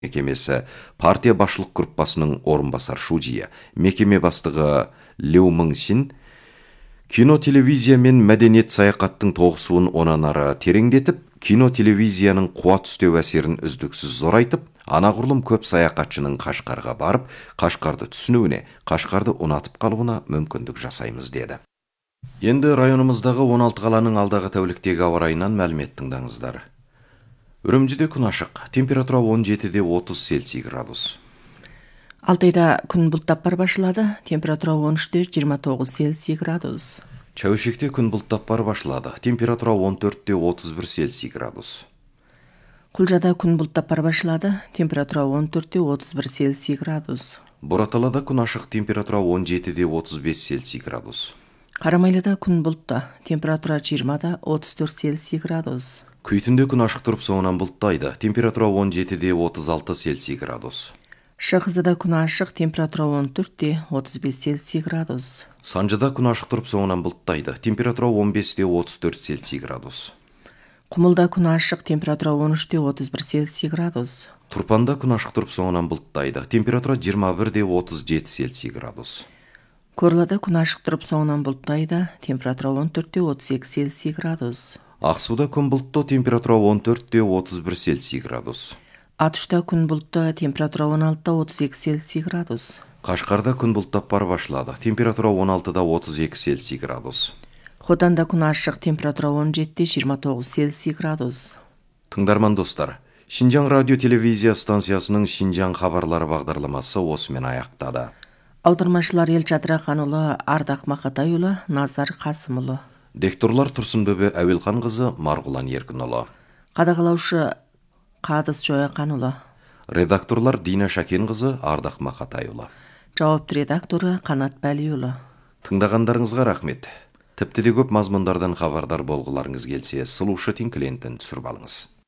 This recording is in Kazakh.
мекемесі партия башылық группасының орынбасар шудьи, мекеме бастығы Леу Мыңсин, кино, телевизия мен мәдениет саяхаттың тоғысуын онан ары тереңдетіп, кино, телевизияның қуат үстеу әсерін үздіксіз зорайтып, анағұрлым көп саяхатшының Қашқарға барып, Қашқарды түсінуіне, Қашқарды ұнатып қалуына мүмкіндік жасаймыз деді. Енді районымыздағы 16 қаланың алдағы тәуліктегі ауа райынан мәлімет тыңдаңыздар. Үрімжіде күн ашық, температура 17-де 30 Цельсий градус. Алтайда күн бұлттап бар башылады, температура 13-де 29 Цельсий градус. Чәушекте күн бұлттап бар башылады, температура 14-де 31 Цельсий градус. Құлжада күн бұлттап бар башылады, температура 14-де 31 Цельсий градус. Бораталада күн ашық, температура 17-де 35 Цельсий градус. Қарамайлыда күн бұлтты, температура 20-да 34 Цельсий градус. Күйтінде күн ашық тұрып соңынан бұлттайды, температура 17-де 36 Цельсий градус. Шықызыда күн ашық, температура 14-де 35 Цельсий градус. Санжыда күн ашық тұрып соңынан бұлттайды, температура 15-де 34 Цельсий градус. Құмылда күн ашық, температура 13-де 31 Цельсий градус. Тұрпанда күн ашық тұрып соңынан бұлттайды, температура 21-де 37 Цельсий градус. Көрлада күн ашық тұрып соңынан бұлттайды, температура 14-де 32 Цельсий градус. Ақсуда күн бұлтты, температура 14-де 31 Цельсий градус. Атышта күн бұлтты, температура 16-да 32 Цельсий градус. Қашқарда күн бұлттап бар башылады, температура 16-да 32 Цельсий градус. Хотанда күн ашық, температура 17-де 29 Цельсий градус. Тыңдарман достар, Шинжаң радио телевизия станциясының Шинжаң хабарлары бағдарламасы осымен аяқтады. Аудармашылар Елжадыр Ханұлы, Ардақ Мақатайұлы, Назар Қасымұлы. Декторлар Тұрсынбөбе Әуелхан қызы, Марғұлан Еркінұлы. Қадағалаушы Қадыс Жойақанұлы. Редакторлар Дина Шакен қызы, Ардақ Мақатайұлы. Жауапты редакторы Қанат Бәлиұлы. Тыңдағандарыңызға рахмет. Тіпті де көп мазмұндардан хабардар болғыларыңыз келсе, сұлушы тинклентін түсіріп алыңыз.